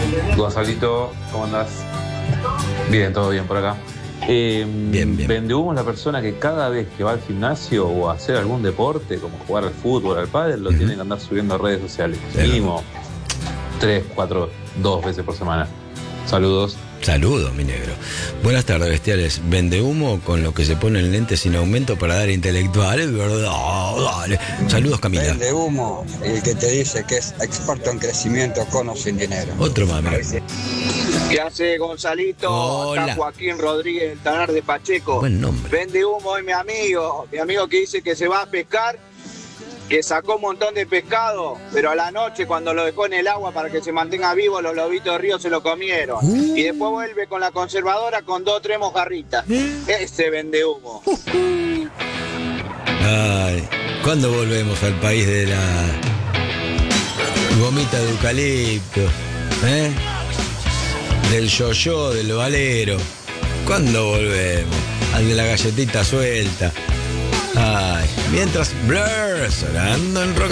Gonzalito, ¿cómo andás? Bien, todo bien por acá. Bien. Vendehumo es la persona que cada vez que va al gimnasio o a hacer algún deporte, como jugar al fútbol, al pádel, lo tiene que andar subiendo a redes sociales. Mínimo 3, 4, 2 veces por semana. Saludos. Saludos, mi negro. Buenas tardes, bestiales. Vende humo con lo que se pone en lente sin aumento para dar intelectuales, ¿verdad? Dale. Saludos, Camila. Vende humo, el que te dice que es experto en crecimiento con o sin dinero. Otro más, mira. ¿Qué hace Gonzalito? Hola. Acá Joaquín Rodríguez, el Tanar de Pacheco. Buen nombre. Vende humo hoy mi amigo que dice que se va a pescar, que sacó un montón de pescado, pero a la noche cuando lo dejó en el agua para que se mantenga vivo, los lobitos de río se lo comieron. Y después vuelve con la conservadora con 2 o 3 mojarritas. Ese vende humo. Ay, ¿cuándo volvemos al país de la gomita de eucalipto? Del yo-yo, del valero. ¿Cuándo volvemos? Al de la galletita suelta. Ay, mientras Blur sonando en rock.